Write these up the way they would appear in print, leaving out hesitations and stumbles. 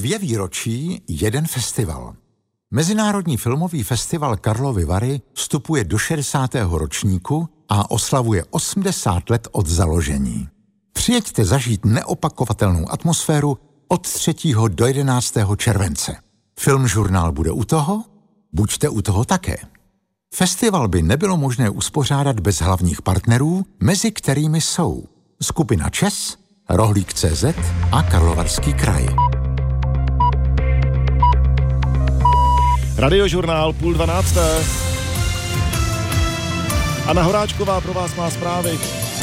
2 výročí, 1 festival. Mezinárodní filmový festival Karlovy Vary vstupuje do 60. ročníku a oslavuje 80 let od založení. Přijeďte zažít neopakovatelnou atmosféru od 3. do 11. července. Filmžurnál bude u toho? Buďte u toho také. Festival by nebylo možné uspořádat bez hlavních partnerů, mezi kterými jsou skupina ČES, Rohlík.cz a Karlovarský kraj. Radiožurnál 11:30. Anna Horáčková pro vás má zprávy.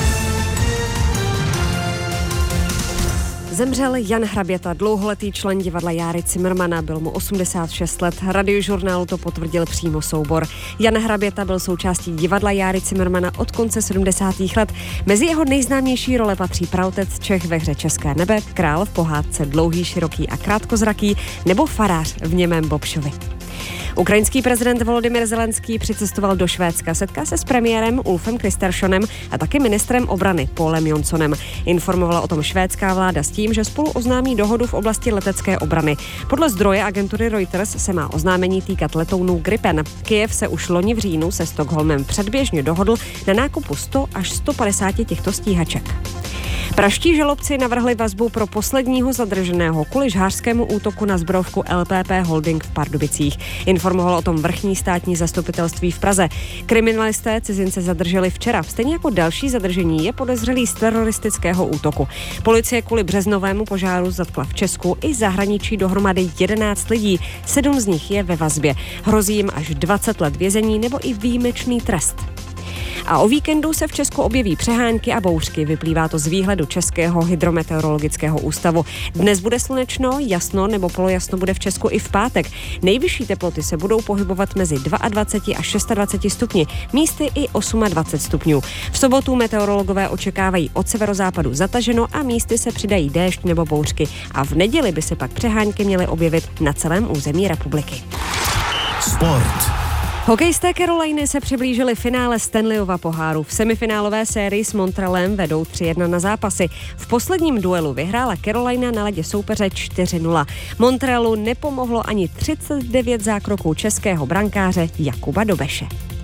Zemřel Jan Hraběta, dlouholetý člen divadla Járy Cimrmana, byl mu 86 let. Radiožurnálu to potvrdil přímo soubor. Jan Hraběta byl součástí divadla Járy Cimrmana od konce 70. let. Mezi jeho nejznámější role patří praotec Čech ve hře České nebe, král v pohádce Dlouhý, široký a krátkozraký nebo farář v Němém Bobšovi. Ukrajinský prezident Volodymyr Zelenský přicestoval do Švédska, setká se s premiérem Ulfem Kristerssonem a taky ministrem obrany Paulem Jonsonem. Informovala o tom švédská vláda s tím, že spolu oznámí dohodu v oblasti letecké obrany. Podle zdroje agentury Reuters se má oznámení týkat letounů Gripen. Kyjev se už loni v říjnu se Stockholmem předběžně dohodl na nákupu 100 až 150 těchto stíhaček. Pražští žalobci navrhli vazbu pro posledního zadrženého kvůli žhářskému útoku na zbrojovku LPP Holding v Pardubicích. Informovalo o tom vrchní státní zastupitelství v Praze. Kriminalisté cizince zadrželi včera. Stejně jako další zadržení je podezřelý z teroristického útoku. Policie kvůli březnovému požáru zatkla v Česku i zahraničí dohromady 11 lidí. 7 z nich je ve vazbě. Hrozí jim až 20 let vězení nebo i výjimečný trest. A o víkendu se v Česku objeví přehánky a bouřky. Vyplývá to z výhledu Českého hydrometeorologického ústavu. Dnes bude slunečno, jasno nebo polojasno bude v Česku i v pátek. Nejvyšší teploty se budou pohybovat mezi 22 až 26 stupni, místy i 28 stupňů. V sobotu meteorologové očekávají od severozápadu zataženo a místy se přidají déšť nebo bouřky. A v neděli by se pak přehánky měly objevit na celém území republiky. Sport. Hokejisté Caroliny se přiblížili finále Stanleyova poháru. V semifinálové sérii s Montrealem vedou 3-1 na zápasy. V posledním duelu vyhrála Carolina na ledě soupeře 4-0. Montrealu nepomohlo ani 39 zákroků českého brankáře Jakuba Dobeše.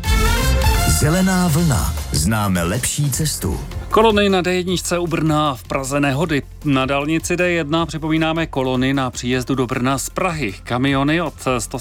Zelená vlna. Známe lepší cestu. Kolony na D1 u Brna, v Praze nehody. Na dálnici D1 připomínáme kolony na příjezdu do Brna z Prahy. Kamiony od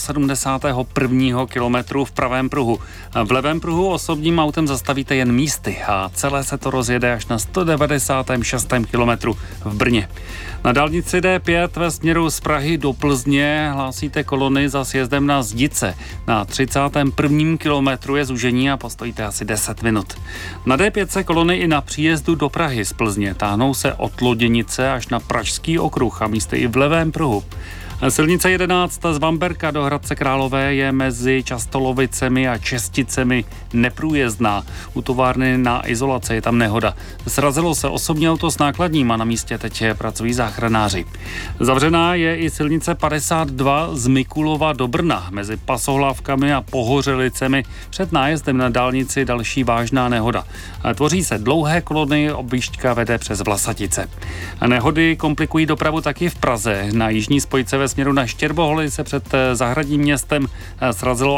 171. kilometru v pravém pruhu. V levém pruhu osobním autem zastavíte jen místy a celé se to rozjede až na 196. kilometru v Brně. Na dálnici D5 ve směru z Prahy do Plzně hlásíte kolony za sjezdem na Zdice. Na 31. kilometru je zúžení a postojíte asi 10 minut. Na D5 se kolony i na příjezdu do Prahy z Plzně táhnou se od Loděnice až na Pražský okruh a místy i v levém pruhu. Silnice 11 z Vamberka do Hradce Králové je mezi Častolovicemi a Česticemi neprůjezdná. U továrny na izolaci je tam nehoda. Srazilo se osobní auto s nákladním a na místě teď pracují záchranáři. Zavřená je i silnice 52 z Mikulova do Brna. Mezi Pasohlávkami a Pohořelicemi před nájezdem na dálnici další vážná nehoda. Tvoří se dlouhé kolony, objížďka vede přes Vlasatice. Nehody komplikují dopravu taky v Praze. Na jižní spojce ve směru na Štěrboholy se před zahradním městem srazilo